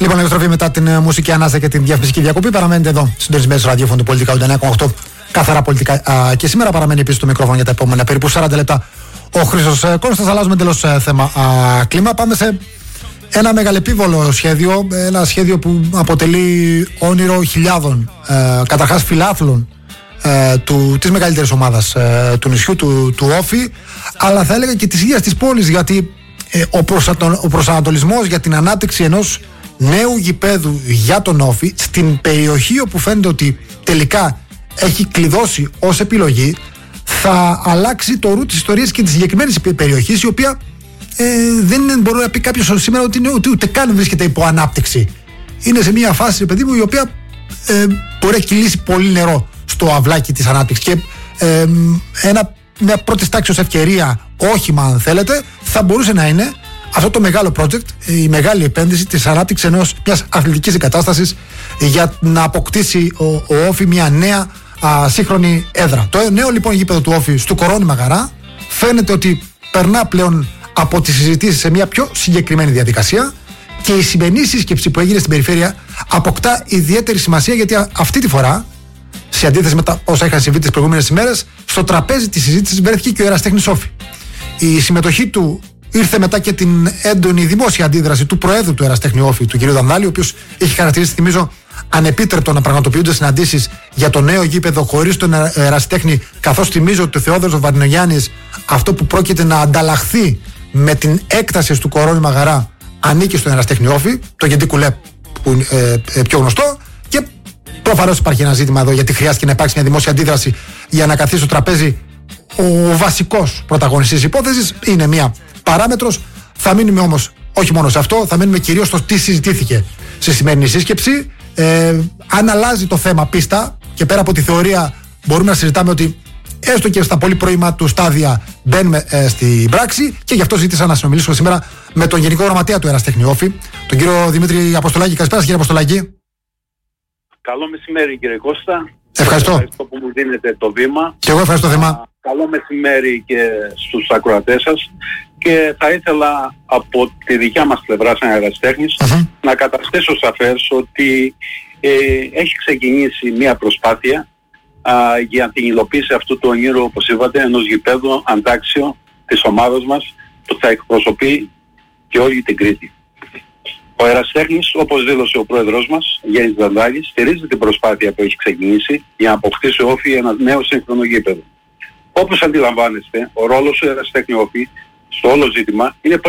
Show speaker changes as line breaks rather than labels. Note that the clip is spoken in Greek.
Λοιπόν, επιστροφή μετά την μουσική ανάσα και την διαφημιστική διακοπή. Παραμένετε εδώ, συντονισμένοι στο ραδιόφωνο του Πολιτικά 89,8. Καθαρά πολιτικά. Και σήμερα παραμένει επίσης το μικρόφωνο για τα επόμενα περίπου 40 λεπτά ο Χρήστος Κώστας. Αλλάζουμε εντελώς θέμα κλίμα. Πάμε σε ένα μεγαλεπίβολο σχέδιο. Ένα σχέδιο που αποτελεί όνειρο χιλιάδων καταρχάς φιλάθλων της μεγαλύτερης ομάδας του νησιού, του Όφη, αλλά θα έλεγα και της ίδιας της πόλης, γιατί ο προσανατολισμός για την ανάπτυξη ενός νέου γηπέδου για τον Όφη στην περιοχή όπου φαίνεται ότι τελικά έχει κλειδώσει ως επιλογή, θα αλλάξει το ρου της ιστορίας και της συγκεκριμένης περιοχής, η οποία δεν μπορεί να πει κάποιος σήμερα ότι ούτε καν βρίσκεται υπό ανάπτυξη. Είναι σε μια φάση, παιδί μου, η οποία μπορεί να έχει κυλήσει πολύ νερό στο αυλάκι της ανάπτυξης, και μια πρώτη τάξης ευκαιρία, όχημα αν θέλετε, θα μπορούσε να είναι αυτό το μεγάλο project, η μεγάλη επένδυση της ανάπτυξης μιας αθλητικής εγκατάστασης για να αποκτήσει ο Όφη μια νέα σύγχρονη έδρα. Το νέο λοιπόν γήπεδο του Όφη στο Κορώνη Μαγαρά φαίνεται ότι περνά πλέον από τις συζητήσεις σε μια πιο συγκεκριμένη διαδικασία, και η σημερινή σύσκεψη που έγινε στην περιφέρεια αποκτά ιδιαίτερη σημασία, γιατί αυτή τη φορά, σε αντίθεση με τα όσα είχαν συμβεί τις προηγούμενες ημέρες, στο τραπέζι της συζήτησης βρέθηκε και ο Εραστέχνης Όφη. Η συμμετοχή του ήρθε μετά και την έντονη δημόσια αντίδραση του Προέδρου του Εραστέχνη Όφη, του κ. Δανδάλη, ο οποίος έχει χαρακτηρίσει, θυμίζω, ανεπίτρεπτο να πραγματοποιούνται συναντήσεις για το νέο γήπεδο χωρίς τον Εραστέχνη, καθώς θυμίζω ότι ο Θεόδωρος Βαρδινογιάννης, αυτό που πρόκειται να ανταλλαχθεί με την έκταση του Κορώνη Μαγαρά, ανήκει στον Εραστέχνη Όφη, το Γεντή Κουλέ που είναι πιο γνωστό. Και προφανώς υπάρχει ένα ζήτημα εδώ, γιατί χρειάστηκε να υπάρξει μια δημόσια αντίδραση για να καθίσει στο τραπέζι ο βασικός πρωταγωνιστής της υπόθεσης. Είναι μια παράμετρος. Θα μείνουμε όμως όχι μόνο σε αυτό, θα μείνουμε κυρίως στο τι συζητήθηκε στη σημερινή σύσκεψη. Αν αλλάζει το θέμα πίστα, και πέρα από τη θεωρία μπορούμε να συζητάμε ότι έστω και στα πολύ πρώιμα του στάδια μπαίνουμε στην πράξη, και γι' αυτό ζήτησα να συνομιλήσω σήμερα με τον Γενικό Γραμματέα του Εραστέχνη Όφη, τον κύριο Δημήτρη Αποστολάκη. Καλησπέρα, κύριε Αποστολάκη.
Καλό μεσημέρι, κύριε Κώστα.
Ευχαριστώ.
Ευχαριστώ που μου δίνετε το βήμα.
Και εγώ ευχαριστώ θεμά.
Καλό μεσημέρι και στους ακροατές σας. Και θα ήθελα από τη δικιά μας πλευρά σαν Εραστέχνης να καταστήσω σαφές ότι έχει ξεκινήσει μια προσπάθεια για την υλοποίηση αυτού του ονείρου, όπως είπατε, ενός γηπέδου αντάξιο της ομάδας μας, που θα εκπροσωπεί και όλη την Κρήτη. Ο Εραστέχνης, όπως δήλωσε ο πρόεδρος μας, Γιάννης Δανδάλης, στηρίζει την προσπάθεια που έχει ξεκινήσει για να αποκτήσει ο Όφη ένα νέο σύγχρονο γήπεδο. Όπως αντιλαμβάνεστε, ο ρόλος του Εραστέχνη Όφη στο όλο ζήτημα είναι